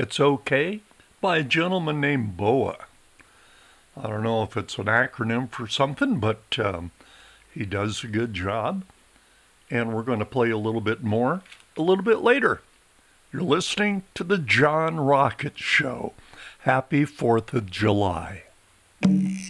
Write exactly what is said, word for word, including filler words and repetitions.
It's Okay by a gentleman named Boa. I don't know if it's an acronym for something, but um, he does a good job. And we're going to play a little bit more a little bit later. You're listening to the John Rocket Show. Happy fourth of July.